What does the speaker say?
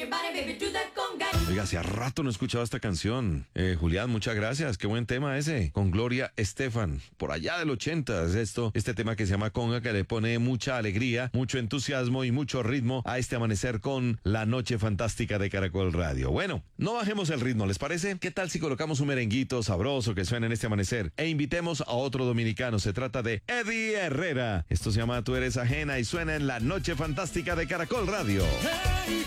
Oiga, hacía rato no escuchaba esta canción. Julián, muchas gracias. Qué buen tema ese. Con Gloria Estefan. Por allá del 80 es este tema que se llama Conga, que le pone mucha alegría, mucho entusiasmo y mucho ritmo a este amanecer con la noche fantástica de Caracol Radio. Bueno, no bajemos el ritmo, ¿les parece? ¿Qué tal si colocamos un merenguito sabroso que suena en este amanecer e invitemos a otro dominicano? Se trata de Eddie Herrera. Esto se llama Tú eres ajena y suena en la noche fantástica de Caracol Radio.